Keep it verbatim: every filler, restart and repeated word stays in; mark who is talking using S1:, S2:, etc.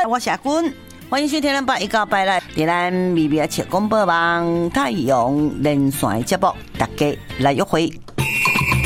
S1: 我是阿君，欢迎收听咱八一到八来，在咱微微切广播网太阳连线节目，大家来约会。